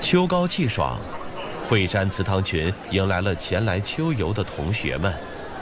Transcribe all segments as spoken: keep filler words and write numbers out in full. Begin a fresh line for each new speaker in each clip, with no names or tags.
秋高气爽，惠山祠堂群迎来了前来秋游的同学们。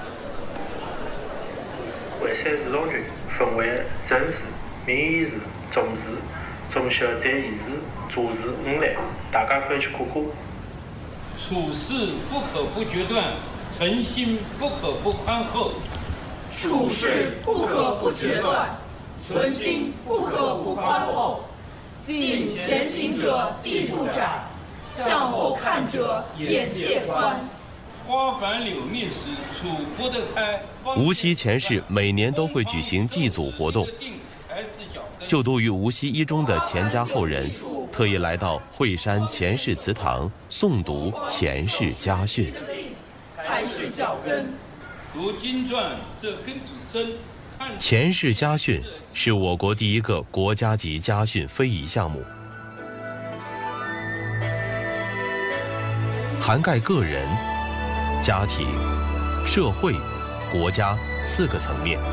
惠山祠堂群分为辰时、明夷时、中时、中秋节仪式、主时五类，大家可以去看看。
处事不可不决断，诚心不可不宽厚。
处事不可不决断，存心不可不宽厚。近前行者地不窄，向后看者眼界宽。
花繁柳密时，楚国的开。
无锡前市每年都会举行祭祖活动，就读于无锡一中的钱家后人特意来到惠山钱氏祠堂诵读钱氏家训。
才是脚跟。
读经传，这根已深。
钱氏家训是我国第一个国家级家训非遗项目，涵盖个人、家庭、社会、国家四个层面。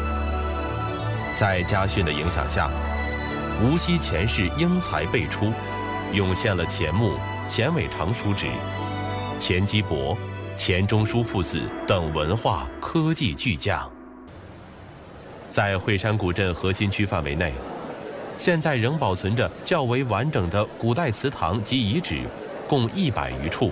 在家训的影响下，无锡钱氏英才辈出，涌现了钱穆、钱伟长叔侄、钱基博、钱钟书父子等文化科技巨匠。在惠山古镇核心区范围内，现在仍保存着较为完整的古代祠堂及遗址，共一百余处。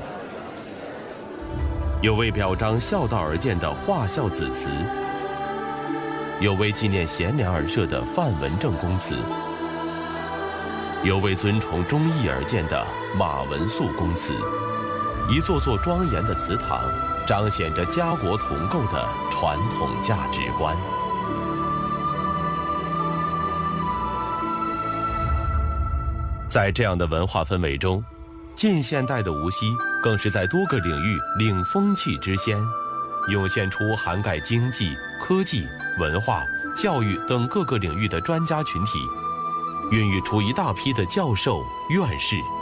有为表彰孝道而建的化孝子祠，有为纪念贤良而设的范文正公祠，有为尊崇忠义而建的马文素公祠。一座座庄严的祠堂，彰显着家国同构的传统价值观。在这样的文化氛围中，近现代的无锡更是在多个领域领风气之先，涌现出涵盖经济、科技、文化、教育等各个领域的专家群体，孕育出一大批的教授、院士。